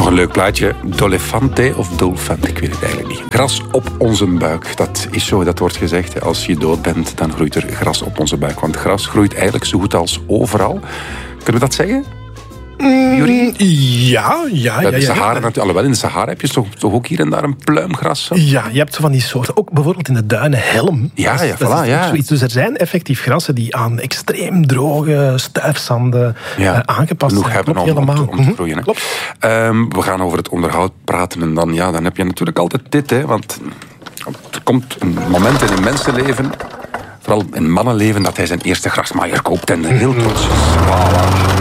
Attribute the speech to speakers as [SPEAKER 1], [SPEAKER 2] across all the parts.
[SPEAKER 1] een leuk plaatje. Dolefante of dolfant, ik weet het eigenlijk niet. Gras op onze buik, dat is zo, dat wordt gezegd. Als je dood bent, dan groeit er gras op onze buik. Want gras groeit eigenlijk zo goed als overal. Kunnen we dat zeggen? Juri?
[SPEAKER 2] Ja.
[SPEAKER 1] De Sahara, alhoewel, in de Sahara heb je toch ook hier en daar een pluimgras. Zo?
[SPEAKER 2] Ja, je hebt zo van die soorten. Ook bijvoorbeeld in de duinen helm.
[SPEAKER 1] Dat is
[SPEAKER 2] zoiets. Dus er zijn effectief grassen die aan extreem droge stuifzanden aangepast zijn.
[SPEAKER 1] Hebben om te groeien.
[SPEAKER 2] Klopt.
[SPEAKER 1] We gaan over het onderhoud praten en dan heb je natuurlijk altijd dit. Hè, want er komt een moment in een mensenleven, vooral in een mannenleven, dat hij zijn eerste grasmaaier koopt en heel trots is. Voilà.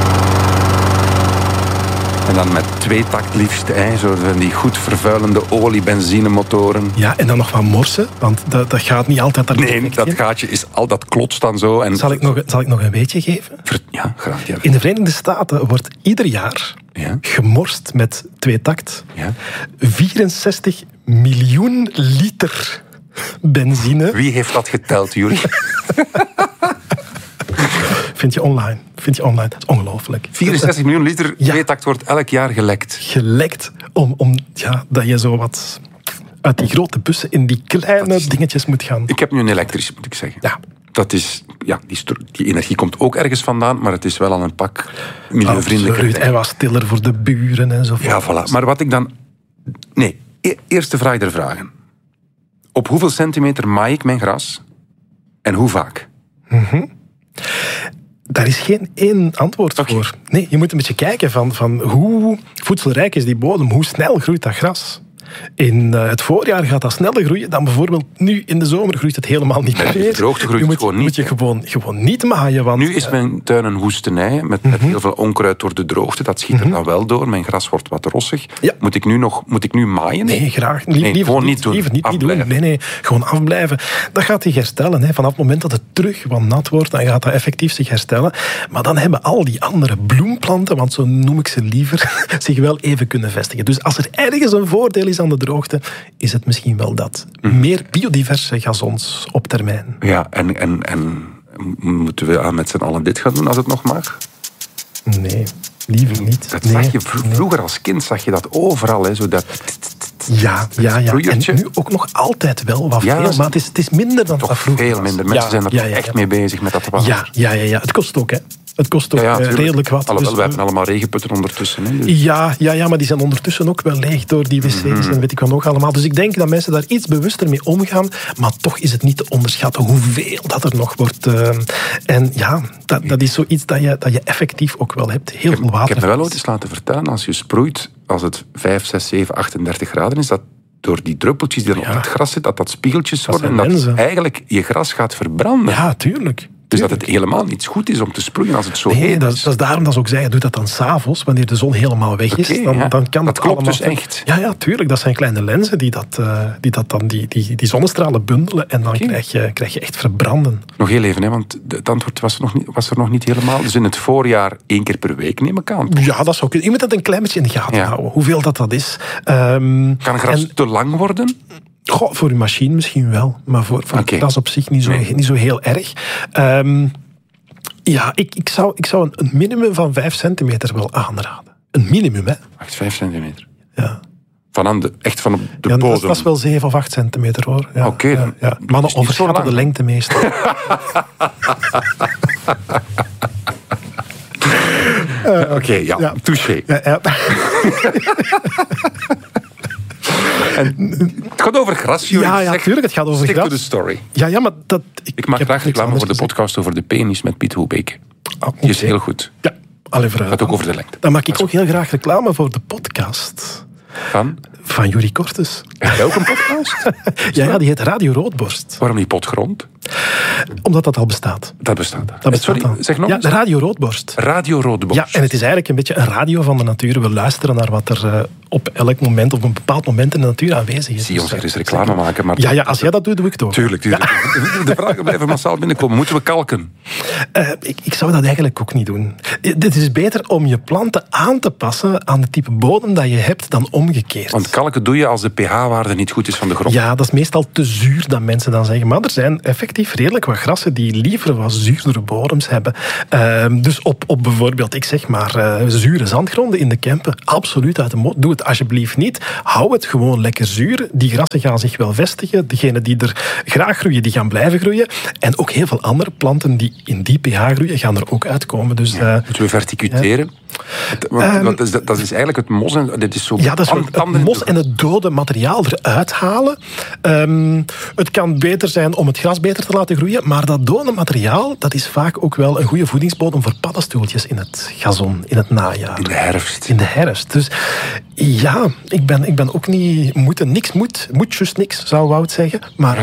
[SPEAKER 1] En dan met 2-takt liefst, zo van die goed vervuilende olie-benzinemotoren.
[SPEAKER 2] Ja, en dan nog wat morsen, want dat gaat niet altijd...
[SPEAKER 1] Nee, dat gaatje is al, dat klotst dan zo. En...
[SPEAKER 2] Zal ik nog een weetje geven?
[SPEAKER 1] Ja, graag. Ja.
[SPEAKER 2] In de Verenigde Staten wordt ieder jaar gemorst met 2-takt 64 miljoen liter benzine.
[SPEAKER 1] Wie heeft dat geteld, Juri?
[SPEAKER 2] Vind je online. Dat is ongelooflijk.
[SPEAKER 1] 64 miljoen liter 2-takt wordt elk jaar gelekt.
[SPEAKER 2] Gelekt dat je zo wat uit die grote bussen in die kleine dingetjes moet gaan.
[SPEAKER 1] Ik heb nu een elektrische, moet ik zeggen.
[SPEAKER 2] Ja.
[SPEAKER 1] Dat is, die energie komt ook ergens vandaan, maar het is wel al een pak milieuvriendelijker.
[SPEAKER 2] Hij was stiller voor de buren en zo.
[SPEAKER 1] Ja, voilà. Maar wat ik dan... Nee, eerste vraag der vragen. Op hoeveel centimeter maai ik mijn gras? En hoe vaak?
[SPEAKER 2] Daar is geen één antwoord voor. Nee, je moet een beetje kijken van hoe voedselrijk is die bodem, hoe snel groeit dat gras. In het voorjaar gaat dat sneller groeien dan bijvoorbeeld nu in de zomer groeit het helemaal niet meer.
[SPEAKER 1] De droogte groeit het gewoon niet.
[SPEAKER 2] Moet je gewoon niet maaien. Want,
[SPEAKER 1] nu is mijn tuin een woestenij met heel veel onkruid door de droogte. Dat schiet er dan wel door. Mijn gras wordt wat rossig. Ja. Moet ik nu maaien?
[SPEAKER 2] Nee, graag. Liever niet doen. Nee, gewoon afblijven. Dat gaat zich herstellen. Hè. Vanaf het moment dat het terug wat nat wordt, dan gaat dat effectief zich herstellen. Maar dan hebben al die andere bloemplanten, want zo noem ik ze liever, zich wel even kunnen vestigen. Dus als er ergens een voordeel is aan de droogte, is het misschien wel dat. Meer biodiverse gazons op termijn.
[SPEAKER 1] Ja, en moeten we met z'n allen dit gaan doen als het nog mag?
[SPEAKER 2] Nee, liever niet.
[SPEAKER 1] Dat zag je vroeger als kind, zag je dat overal. Hè, zo dat...
[SPEAKER 2] Ja. En nu ook nog altijd wel wat veel, maar het is minder dan dat vroeger
[SPEAKER 1] veel minder. Mensen zijn er echt mee bezig met dat te wassen.
[SPEAKER 2] Ja. Het kost ook, hè. Het kost ook redelijk wat.
[SPEAKER 1] Alhoewel, wij hebben allemaal regenputten ondertussen. Hè,
[SPEAKER 2] dus. Ja, maar die zijn ondertussen ook wel leeg door die wc's en weet ik wat nog allemaal. Dus ik denk dat mensen daar iets bewuster mee omgaan, maar toch is het niet te onderschatten hoeveel dat er nog wordt. En ja, dat is zoiets dat je effectief ook wel hebt. Heel veel water.
[SPEAKER 1] Ik heb me wel ooit eens laten vertellen, als je sproeit, als het 5, 6, 7, 38 graden is, dat door die druppeltjes die dan op het gras zitten, dat spiegeltjes worden en dat eigenlijk je gras gaat verbranden.
[SPEAKER 2] Ja, tuurlijk.
[SPEAKER 1] Dus dat het helemaal niet goed is om te sproeien als het zo heet is.
[SPEAKER 2] Dat is daarom dat ze ook zeggen, doe dat dan 's avonds, wanneer de zon helemaal weg is. Dan kan
[SPEAKER 1] dat klopt dus echt.
[SPEAKER 2] Ja, tuurlijk. Dat zijn kleine lenzen die die zonnestralen bundelen en dan krijg je echt verbranden.
[SPEAKER 1] Nog heel even, hè, want het antwoord was er nog niet helemaal. Dus in het voorjaar 1 keer per week, neem ik aan.
[SPEAKER 2] Ja, dat zou kunnen. Je moet dat een klein beetje in de gaten houden, hoeveel dat is.
[SPEAKER 1] Kan gras te lang worden?
[SPEAKER 2] Voor uw machine misschien wel, maar voor gras op zich niet zo heel erg. Ik zou een minimum van 5 centimeter wel aanraden. Een minimum, hè?
[SPEAKER 1] 5 centimeter?
[SPEAKER 2] Ja.
[SPEAKER 1] Echt van op de bodem?
[SPEAKER 2] Dat is wel 7 of 8 centimeter, hoor. Ja,
[SPEAKER 1] Oké.
[SPEAKER 2] Mannen overschatten de lengte meestal.
[SPEAKER 1] Touché. En het gaat over gras, Juri.
[SPEAKER 2] Ja, natuurlijk, het gaat over gras.
[SPEAKER 1] Stick to the story.
[SPEAKER 2] Ja, maar dat...
[SPEAKER 1] Ik maak graag reclame voor de podcast over de penis met Piet Hoebeke. Die is heel goed.
[SPEAKER 2] Ja, alle vragen.
[SPEAKER 1] Het gaat ook over de lengte.
[SPEAKER 2] Dan maak ik ook heel graag reclame voor de podcast. Van Juri Kortes.
[SPEAKER 1] Welke podcast?
[SPEAKER 2] Ja, die heet Radio Roodborst.
[SPEAKER 1] Waarom die potgrond?
[SPEAKER 2] Omdat dat al bestaat.
[SPEAKER 1] Dat bestaat.
[SPEAKER 2] Sorry,
[SPEAKER 1] zeg nog eens.
[SPEAKER 2] Ja, Radio Roodborst.
[SPEAKER 1] Radio Roodborst.
[SPEAKER 2] Ja, en het is eigenlijk een beetje een radio van de natuur. We luisteren naar wat er op elk moment, op een bepaald moment in de natuur aanwezig is.
[SPEAKER 1] Zie ons er eens reclame maken. Maar
[SPEAKER 2] ja, als jij dat doet, doe ik het ook.
[SPEAKER 1] Tuurlijk. De vragen blijven massaal binnenkomen. Moeten we kalken?
[SPEAKER 2] Ik zou dat eigenlijk ook niet doen. Het is beter om je planten aan te passen aan het type bodem dat je hebt dan omgekeerd.
[SPEAKER 1] Want kalken doe je als de pH-waarde niet goed is van de grond.
[SPEAKER 2] Ja, dat is meestal te zuur, dat mensen dan zeggen. Maar er zijn effectief redelijk wat grassen die liever wat zuurdere bodems hebben. Dus op bijvoorbeeld, ik zeg maar, zure zandgronden in de Kempen, absoluut uit de mode. Doe het alsjeblieft niet. Hou het gewoon lekker zuur. Die grassen gaan zich wel vestigen. Degenen die er graag groeien, die gaan blijven groeien. En ook heel veel andere planten die in die pH groeien, gaan er ook uitkomen. Dus,
[SPEAKER 1] moeten we verticuteren? Dat is eigenlijk het mos. Dit is zo
[SPEAKER 2] dat is het mos en het dode materiaal eruit halen. Het kan beter zijn om het gras beter te laten groeien, maar dat dode materiaal, dat is vaak ook wel een goede voedingsbodem voor paddenstoeltjes in het gazon, in het najaar.
[SPEAKER 1] In de herfst.
[SPEAKER 2] Dus ja, ik ben ook niet moeten. Niks moet just niks, zou Wout zeggen. Maar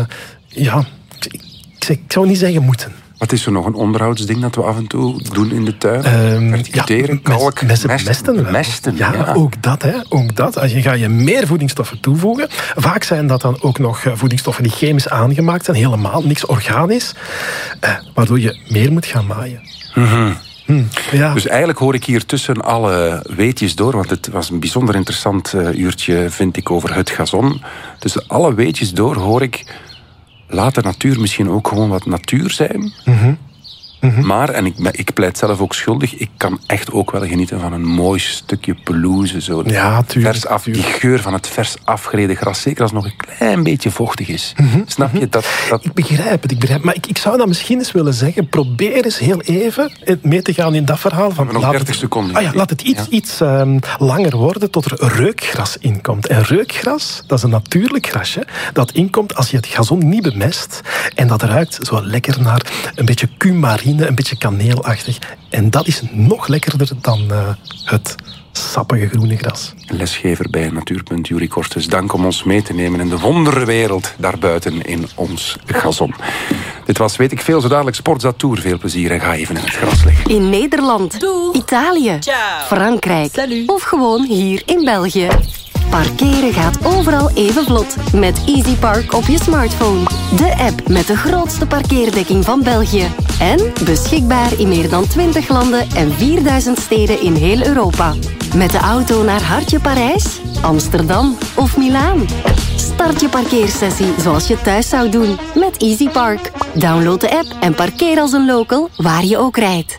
[SPEAKER 2] ik zou niet zeggen moeten.
[SPEAKER 1] Wat is er nog een onderhoudsding dat we af en toe doen in de tuin? Verticuteren, kalk, mesten.
[SPEAKER 2] Ja, ook dat. Als je ga je meer voedingsstoffen toevoegen. Vaak zijn dat dan ook nog voedingsstoffen die chemisch aangemaakt zijn. Helemaal niks organisch. Waardoor je meer moet gaan maaien.
[SPEAKER 1] Mm-hmm.
[SPEAKER 2] Ja.
[SPEAKER 1] Dus eigenlijk hoor ik hier tussen alle weetjes door, want het was een bijzonder interessant uurtje, vind ik, over het gazon. Tussen alle weetjes door hoor ik, laat de natuur misschien ook gewoon wat natuur zijn.
[SPEAKER 2] Mm-hmm. Mm-hmm.
[SPEAKER 1] Maar, en ik pleit zelf ook schuldig, ik kan echt ook wel genieten van een mooi stukje pelouse. Zo.
[SPEAKER 2] Ja, tuurlijk.
[SPEAKER 1] Die geur van het vers afgereden gras, zeker als het nog een klein beetje vochtig is.
[SPEAKER 2] Mm-hmm.
[SPEAKER 1] Snap je dat?
[SPEAKER 2] Ik begrijp het. Maar ik zou dan misschien eens willen zeggen, probeer eens heel even mee te gaan in dat verhaal. Van,
[SPEAKER 1] nog 30 seconden.
[SPEAKER 2] Laat het iets langer worden tot er reukgras inkomt. En reukgras, dat is een natuurlijk grasje, dat inkomt als je het gazon niet bemest. En dat ruikt zo lekker naar een beetje cumarine, een beetje kaneelachtig. En dat is nog lekkerder dan het sappige groene gras.
[SPEAKER 1] Lesgever bij Natuurpunt, Juri Kortes. Dank om ons mee te nemen in de wonderwereld daarbuiten in ons gazon. Dit was Weet ik Veel, zo dadelijk Sportza Tour. Veel plezier en ga even in het gras liggen.
[SPEAKER 3] In Nederland, Italië, Frankrijk of gewoon hier in België. Parkeren gaat overal even vlot met EasyPark op je smartphone. De app met de grootste parkeerdekking van België. En beschikbaar in meer dan 20 landen en 4000 steden in heel Europa. Met de auto naar Hartje Parijs, Amsterdam of Milaan. Start je parkeersessie zoals je thuis zou doen met EasyPark. Download de app en parkeer als een local waar je ook rijdt.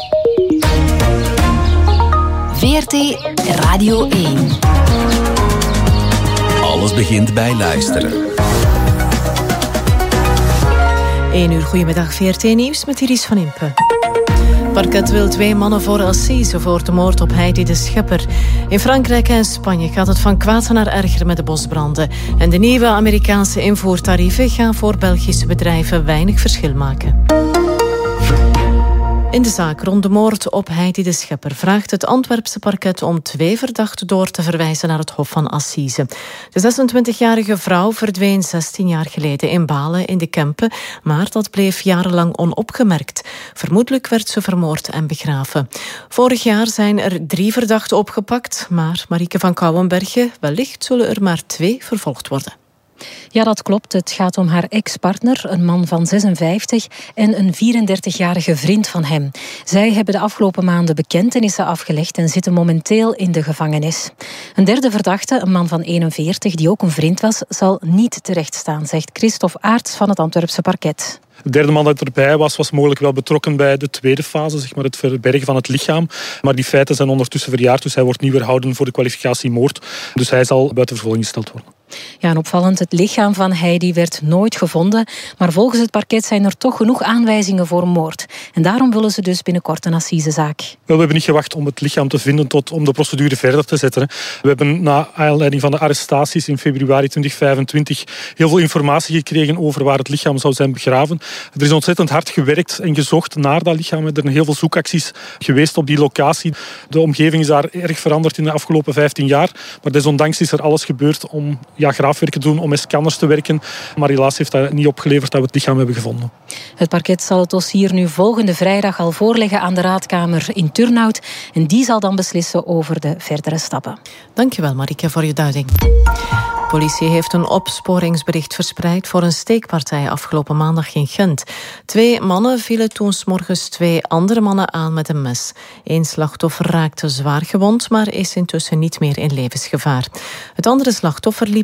[SPEAKER 3] VRT Radio 1.
[SPEAKER 4] Alles begint bij luisteren.
[SPEAKER 5] 1 uur, goedemiddag, VRT Nieuws met Iris van Impe. Parket wil 2 mannen voor assise voor de moord op Heidi de Schepper. In Frankrijk en Spanje gaat het van kwaad naar erger met de bosbranden. En de nieuwe Amerikaanse invoertarieven gaan voor Belgische bedrijven weinig verschil maken. In de zaak rond de moord op Heidi de Schepper vraagt het Antwerpse parket om 2 verdachten door te verwijzen naar het Hof van Assise. De 26-jarige vrouw verdween 16 jaar geleden in Balen in de Kempen, maar dat bleef jarenlang onopgemerkt. Vermoedelijk werd ze vermoord en begraven. Vorig jaar zijn er 3 verdachten opgepakt, maar Marieke van Kouwenbergen, wellicht zullen er maar 2 vervolgd worden.
[SPEAKER 6] Ja, dat klopt. Het gaat om haar ex-partner, een man van 56 en een 34-jarige vriend van hem. Zij hebben de afgelopen maanden bekentenissen afgelegd en zitten momenteel in de gevangenis. Een derde verdachte, een man van 41, die ook een vriend was, zal niet terechtstaan, zegt Christophe Aerts van het Antwerpse parket.
[SPEAKER 7] De derde man dat erbij was mogelijk wel betrokken bij de tweede fase, zeg maar het verbergen van het lichaam. Maar die feiten zijn ondertussen verjaard, dus hij wordt niet weerhouden voor de kwalificatie moord. Dus hij zal buiten vervolging gesteld worden.
[SPEAKER 6] Ja, en opvallend, het lichaam van Heidi werd nooit gevonden. Maar volgens het parket zijn er toch genoeg aanwijzingen voor moord. En daarom willen ze dus binnenkort een assisezaak.
[SPEAKER 7] We hebben niet gewacht om het lichaam te vinden om de procedure verder te zetten. We hebben na aanleiding van de arrestaties in februari 2025 heel veel informatie gekregen over waar het lichaam zou zijn begraven. Er is ontzettend hard gewerkt en gezocht naar dat lichaam. Er zijn heel veel zoekacties geweest op die locatie. De omgeving is daar erg veranderd in de afgelopen 15 jaar. Maar desondanks is er alles gebeurd om graafwerk te doen, om met scanners te werken. Maar helaas heeft dat niet opgeleverd dat we het lichaam hebben gevonden.
[SPEAKER 6] Het parket zal het dossier nu volgende vrijdag al voorleggen aan de Raadkamer in Turnhout. En die zal dan beslissen over de verdere stappen.
[SPEAKER 5] Dankjewel, Marieke, voor je duiding. De politie heeft een opsporingsbericht verspreid voor een steekpartij afgelopen maandag in Gent. 2 mannen vielen toen 's morgens 2 andere mannen aan met een mes. 1 slachtoffer raakte zwaar gewond, maar is intussen niet meer in levensgevaar. Het andere slachtoffer liep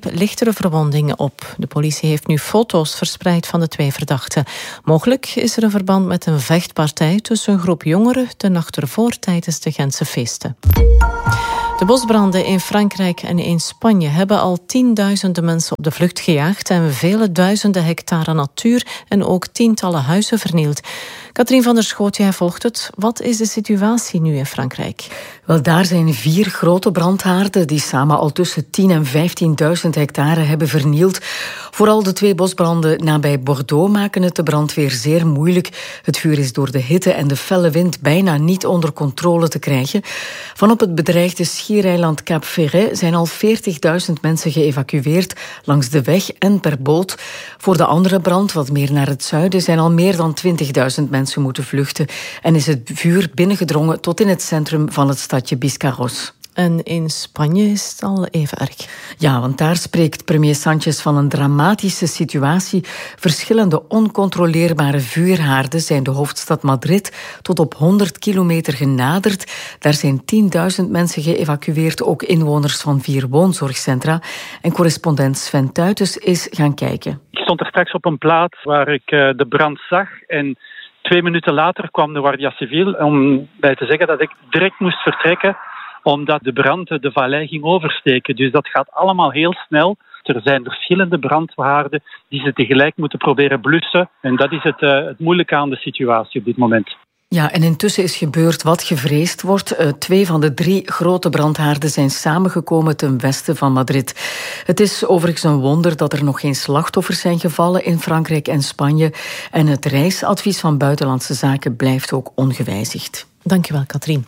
[SPEAKER 5] lichtere verwondingen op. De politie heeft nu foto's verspreid van de 2 verdachten. Mogelijk is er een verband met een vechtpartij tussen een groep jongeren de nacht ervoor tijdens de Gentse feesten. De bosbranden in Frankrijk en in Spanje hebben al tienduizenden mensen op de vlucht gejaagd en vele duizenden hectare natuur en ook tientallen huizen vernield. Katrien van der Schoot, jij volgt het. Wat is de situatie nu in Frankrijk?
[SPEAKER 8] Wel, daar zijn 4 grote brandhaarden die samen al tussen 10.000 en 15.000 hectare hebben vernield. Vooral de 2 bosbranden nabij Bordeaux maken het de brandweer zeer moeilijk. Het vuur is door de hitte en de felle wind bijna niet onder controle te krijgen. Van op het bedreigde schiereiland Cap Ferret zijn al 40.000 mensen geëvacueerd langs de weg en per boot. Voor de andere brand, wat meer naar het zuiden, zijn al meer dan 20.000 mensen moeten vluchten en is het vuur binnengedrongen tot in het centrum van het stadje Biscarrosse.
[SPEAKER 5] En in Spanje is het al even erg.
[SPEAKER 8] Ja, want daar spreekt premier Sánchez van een dramatische situatie. Verschillende oncontroleerbare vuurhaarden zijn de hoofdstad Madrid tot op 100 kilometer genaderd. Daar zijn 10.000 mensen geëvacueerd, ook inwoners van 4 woonzorgcentra. En correspondent Sven Tuitens is gaan kijken.
[SPEAKER 9] Ik stond er straks op een plaats waar ik de brand zag en 2 minuten later kwam de Guardia Civil om mij te zeggen dat ik direct moest vertrekken omdat de brand de vallei ging oversteken. Dus dat gaat allemaal heel snel. Er zijn verschillende brandhaarden die ze tegelijk moeten proberen blussen. En dat is het moeilijke aan de situatie op dit moment.
[SPEAKER 8] Ja, en intussen is gebeurd wat gevreesd wordt. 2 van de 3 grote brandhaarden zijn samengekomen ten westen van Madrid. Het is overigens een wonder dat er nog geen slachtoffers zijn gevallen in Frankrijk en Spanje. En het reisadvies van Buitenlandse Zaken blijft ook ongewijzigd.
[SPEAKER 5] Dankjewel, Katrien.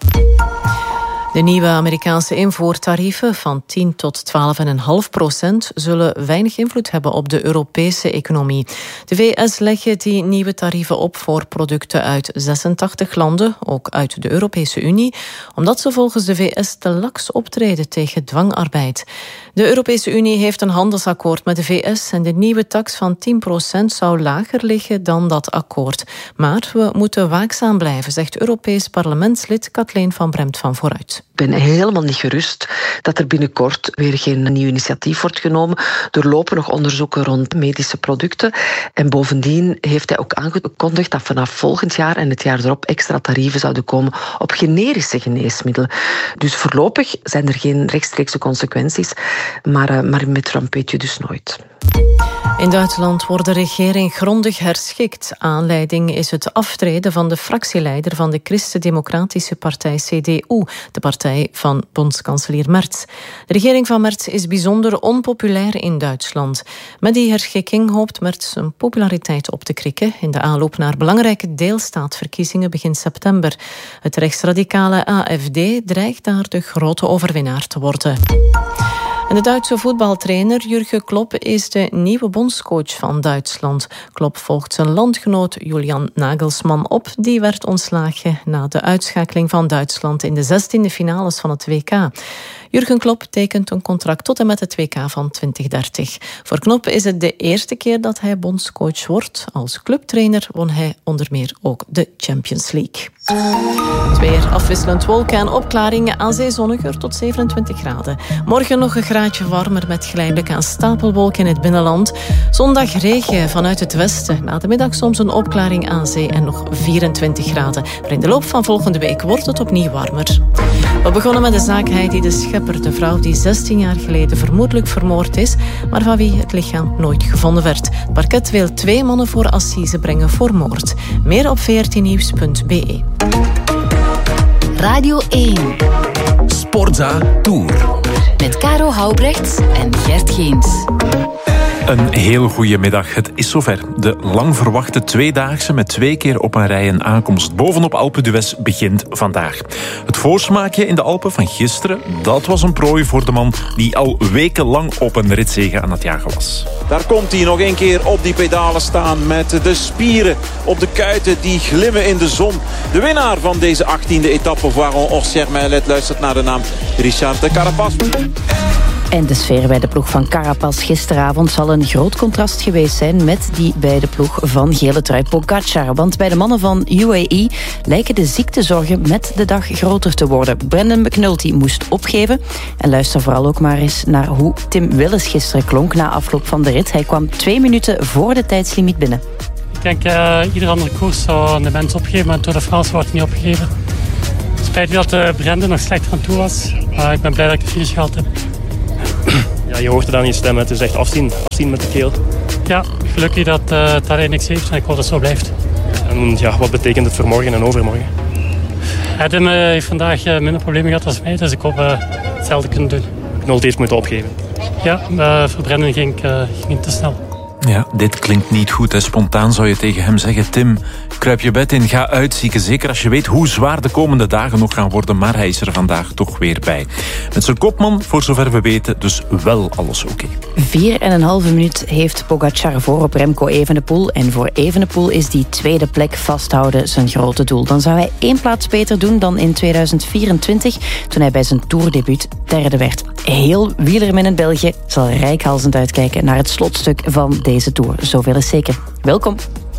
[SPEAKER 5] De nieuwe Amerikaanse invoertarieven van 10 tot 12,5% zullen weinig invloed hebben op de Europese economie. De VS leggen die nieuwe tarieven op voor producten uit 86 landen, ook uit de Europese Unie, omdat ze volgens de VS te laks optreden tegen dwangarbeid. De Europese Unie heeft een handelsakkoord met de VS en de nieuwe tax van 10% zou lager liggen dan dat akkoord. Maar we moeten waakzaam blijven, zegt Europees parlementslid Kathleen van Bremt van Vooruit.
[SPEAKER 10] Ik ben helemaal niet gerust dat er binnenkort weer geen nieuw initiatief wordt genomen. Er lopen nog onderzoeken rond medische producten. En bovendien heeft hij ook aangekondigd dat vanaf volgend jaar en het jaar erop extra tarieven zouden komen op generische geneesmiddelen. Dus voorlopig zijn er geen rechtstreekse consequenties, maar met Trump weet je dus nooit.
[SPEAKER 5] In Duitsland wordt de regering grondig herschikt. Aanleiding is het aftreden van de fractieleider van de Christen-Democratische Partij CDU, de partij van bondskanselier Merz. De regering van Merz is bijzonder onpopulair in Duitsland. Met die herschikking hoopt Merz zijn populariteit op te krikken in de aanloop naar belangrijke deelstaatverkiezingen begin september. Het rechtsradicale AfD dreigt daar de grote overwinnaar te worden. En de Duitse voetbaltrainer Jurgen Klopp is de nieuwe bondscoach van Duitsland. Klopp volgt zijn landgenoot Julian Nagelsmann op. Die werd ontslagen na de uitschakeling van Duitsland in de 16e finales van het WK. Jurgen Klopp tekent een contract tot en met het WK van 2030. Voor Klopp is het de eerste keer dat hij bondscoach wordt. Als clubtrainer won hij onder meer ook de Champions League. Het weer afwisselend wolken en opklaringen, aan zee zonniger tot 27 graden. Morgen nog een graadje warmer met geleidelijk aan stapelwolken in het binnenland. Zondag regen vanuit het westen. Na de middag soms een opklaring aan zee en nog 24 graden. Maar in de loop van volgende week wordt het opnieuw warmer. We begonnen met de zaak Heidi de Schepper, de vrouw die 16 jaar geleden vermoedelijk vermoord is, maar van wie het lichaam nooit gevonden werd. Het parket wil 2 mannen voor assise brengen voor moord. Meer op vrtnieuws.be.
[SPEAKER 3] Radio 1.
[SPEAKER 4] Sportza Tour.
[SPEAKER 3] Met Caro Houbrechts en Gert Geens.
[SPEAKER 11] Een heel goede middag. Het is zover. De lang verwachte tweedaagse met 2 keer op een rij een aankomst bovenop Alpe d'Huez begint vandaag. Het voorsmaakje in de Alpen van gisteren, dat was een prooi voor de man die al wekenlang op een ritzege aan het jagen was.
[SPEAKER 12] Daar komt hij nog een keer op die pedalen staan met de spieren op de kuiten die glimmen in de zon. De winnaar van deze 18e etappe, Voiron-Orsières-Merlet, luistert naar de naam Richard de Carapaz.
[SPEAKER 13] En de sfeer bij de ploeg van Carapaz gisteravond zal een groot contrast geweest zijn met die bij de ploeg van gele trui Pogacar. Want bij de mannen van UAE lijken de ziektezorgen met de dag groter te worden. Brendan McNulty moest opgeven. En luister vooral ook maar eens naar hoe Tim Willems gisteren klonk na afloop van de rit. Hij kwam 2 minuten voor de tijdslimiet binnen.
[SPEAKER 14] Ik denk ieder andere koers zou de mens opgeven, maar Tour de France wordt niet opgegeven. Het spijt me dat Brendan nog slechter aan toe was. Maar ik ben blij dat ik de finish gehaald heb.
[SPEAKER 15] Ja, je hoort het aan je stem, het is echt afzien met de keel.
[SPEAKER 14] Ja, gelukkig dat het daarin niks heeft en ik hoop dat het zo blijft.
[SPEAKER 15] En ja, wat betekent het voor morgen en overmorgen?
[SPEAKER 14] Tim heeft vandaag minder problemen gehad als mij, dus ik hoop hetzelfde kunnen doen.
[SPEAKER 15] Knult heeft moeten opgeven.
[SPEAKER 14] Ja, voor Brendan ging te snel.
[SPEAKER 11] Ja, dit klinkt niet goed. Hè. Spontaan zou je tegen hem zeggen: Tim, kruip je bed in, ga uitzieken. Zeker als je weet hoe zwaar de komende dagen nog gaan worden. Maar hij is er vandaag toch weer bij. Met zijn kopman, voor zover we weten, dus wel alles oké.
[SPEAKER 13] 4,5 minuut heeft Pogacar voor op Remco Evenepoel. En voor Evenepoel is die tweede plek vasthouden zijn grote doel. Dan zou hij 1 plaats beter doen dan in 2024, toen hij bij zijn toerdebuut derde werd. Heel wielermin in België zal reikhalzend uitkijken naar het slotstuk van deze Tour. Zoveel is zeker. Welkom.